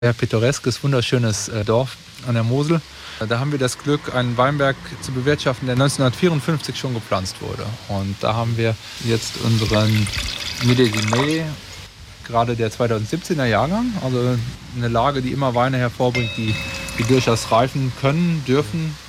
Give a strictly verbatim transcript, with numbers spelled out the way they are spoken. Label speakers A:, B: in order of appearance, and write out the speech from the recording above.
A: Ja, pittoreskes, wunderschönes äh, Dorf an der Mosel. Da haben wir das Glück, einen Weinberg zu bewirtschaften, der neunzehnhundertvierundfünfzig schon gepflanzt wurde. Und da haben wir jetzt unseren Millésime, gerade der zweitausendsiebzehner Jahrgang, also eine Lage, die immer Weine hervorbringt, die, die durchaus reifen können, dürfen.